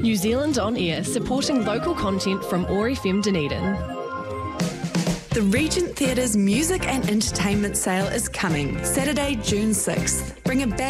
New Zealand On Air, supporting local content from OAR FM Dunedin. The Regent Theatre's music and entertainment sale is coming, Saturday, June 6th. Bring a bag